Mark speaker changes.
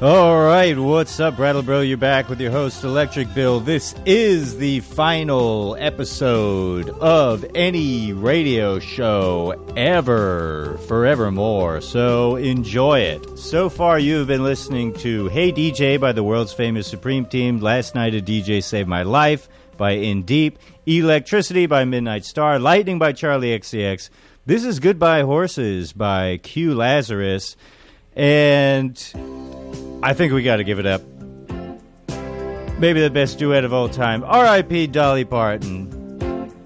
Speaker 1: All right, what's up, Brattlebro? You're back with your host, Electric Bill. This is the final episode of any radio show ever, forevermore, so enjoy it. So far, you've been listening to Hey DJ by the world's famous Supreme Team, Last Night a DJ Saved My Life by In Deep, Electricity by Midnight Star, Lightning by Charlie XCX, This is Goodbye Horses by Q Lazarus, and I think we got to give it up. Maybe the best duet of all time. R.I.P. Dolly Parton.